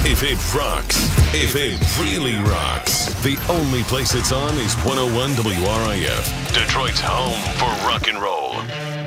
If it rocks, if it really rocks, the only place it's on is 101 WRIF, Detroit's home for rock and roll.